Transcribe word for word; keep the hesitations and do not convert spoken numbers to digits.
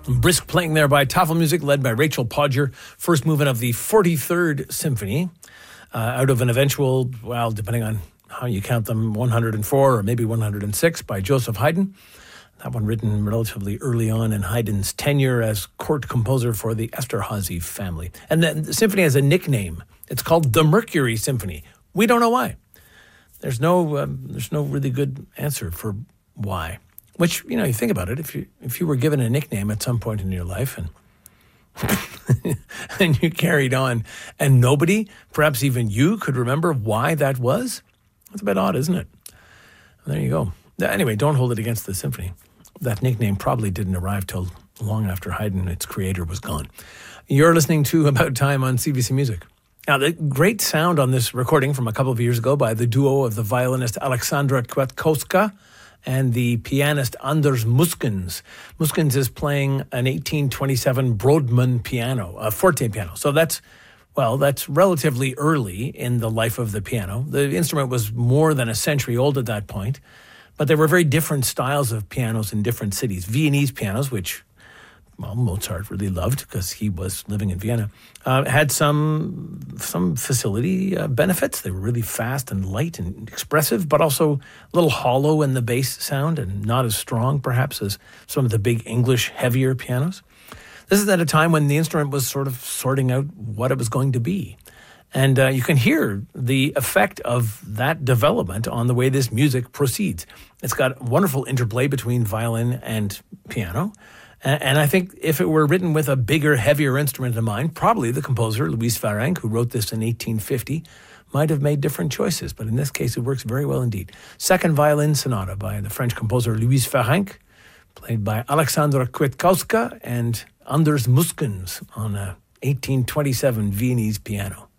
Brisk playing there by Tafelmusik, led by Rachel Podger. First movement of the forty-third Symphony, uh, out of an eventual, well, depending on how you count them, one hundred four or maybe one hundred six by Joseph Haydn. That one written relatively early on in Haydn's tenure as court composer for the Esterházy family. And then the symphony has a nickname. It's called the Mercury Symphony. We don't know why. There's no um, there's no really good answer for why. Which, you know, you think about it, if you if you were given a nickname at some point in your life and and you carried on and nobody, perhaps even you, could remember why that was, that's a bit odd, isn't it? There you go. Anyway, don't hold it against the symphony. That nickname probably didn't arrive till long after Haydn, its creator, was gone. You're listening to About Time on C B C Music. Now, the great sound on this recording from a couple of years ago by the duo of the violinist Aleksandra Kwiatkowska and the pianist Anders Muskens. Muskens is playing an eighteen twenty-seven Brodmann piano, a forte piano. So that's, well, that's relatively early in the life of the piano. The instrument was more than a century old at that point, but there were very different styles of pianos in different cities. Viennese pianos, which, well, Mozart really loved because he was living in Vienna, uh, had some some facility uh, benefits. They were really fast and light and expressive, but also a little hollow in the bass sound and not as strong, perhaps, as some of the big English heavier pianos. This is at a time when the instrument was sort of sorting out what it was going to be. And uh, you can hear the effect of that development on the way this music proceeds. It's got wonderful interplay between violin and piano. And I think if it were written with a bigger, heavier instrument in mind, probably the composer, Louis Farrenc, who wrote this in eighteen fifty, might have made different choices. But in this case, it works very well indeed. Second Violin Sonata by the French composer Louis Farrenc, played by Aleksandra Kwiatkowska and Anders Muskens on a eighteen twenty-seven Viennese piano.